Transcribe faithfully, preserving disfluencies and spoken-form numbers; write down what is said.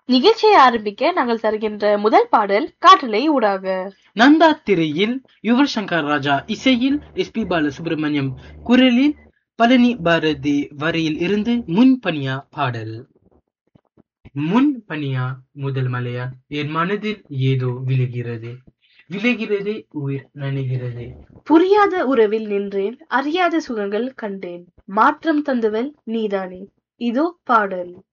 நிகழ்ச்சியை ஆரம்பிக்க நாங்கள் தருகின்ற முதல் பாடல் காற்றலை ஊடாக. நந்தா திரையில் யுவன் சங்கர் ராஜா இசையில் எஸ் பி பாலசுப்ரமணியம் குரலில் பழனி பாரதி வரியில் இருந்து முன்பனியா பாடல். முன் பனியா முதல் மலையா என் மனதில் ஏதோ விழுகிறது, விழுகிறதே உயிர் நனைகிறது. புரியாத உறவில் நின்றேன், அறியாத சுகங்கள் கண்டேன், மாற்றம் தந்தவள் நீதானே. இதோ பாடல்.